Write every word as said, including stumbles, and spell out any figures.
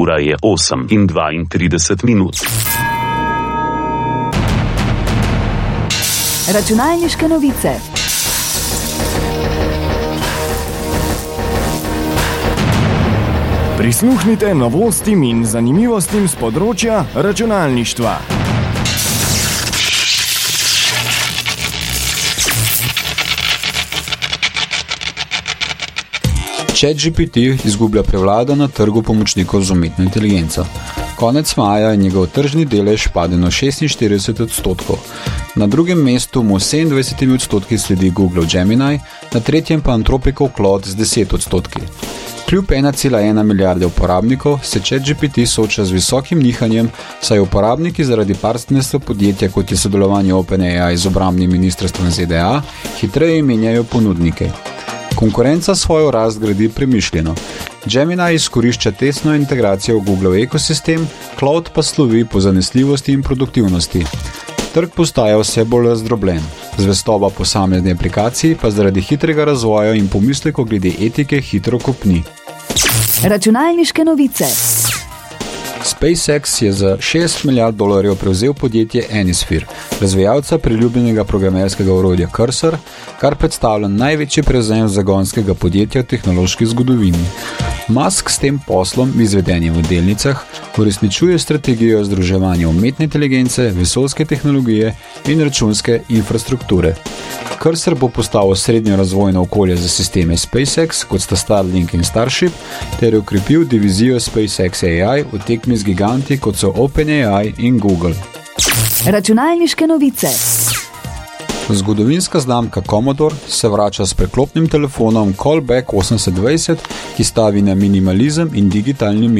Ura je osem in dvaintrideset minut. Računalniške novice. Prisluhnite novostim in zanimivostim z področja računalništva. ChatGPT izgublja prevlado na trgu pomočnikov z umetno inteligenco. Konec maja je njegov tržni delež padel na šestinštirideset odstotkov. Na drugem mestu mu sedemindvajset odstotki sledi Google Gemini, na tretjem pa Anthropicov Claude z deset odstotki. Kljub ena cela ena milijarde uporabnikov se ChatGPT sooča z visokim nihanjem, saj uporabniki zaradi partnerstva podjetja, kot je sodelovanje OpenAI z obrambnim ministrstvom Z D A, hitreje menjajo ponudnike. Konkurenca svojo rast gradi premišljeno. Gemini izkorišča tesno integracijo v Google ekosistem, Cloud pa slovi po zanesljivosti in produktivnosti. Trg postaja vse bolj razdrobljen. Zvestoba posamezne aplikacij pa zaradi hitrega razvoja in pomislekov glede etike hitro kopni. Računalniške novice. SpaceX je za šest milijard dolarjev prevzel podjetje Anysphere, razvijalca priljubljenega programerskega orodja Cursor, kar predstavlja največji prevzem zagonskega podjetja v tehnološki zgodovini. Musk s tem poslom, izvedenjem v delnicah, uresničuje strategijo združevanja umetne inteligence, vesoljske tehnologije in računske infrastrukture. Cursor bo postal srednje razvojno okolje za sisteme SpaceX, kot sta Starlink in Starship, ter okrepil divizijo SpaceX A I v tekmi z giganti, kot so OpenAI in Google. Računalniške novice. Zgodovinska znamka Commodore se vrača s preklopnim telefonom Callback osemdeset dvajset, ki stavi na minimalizem in digitalni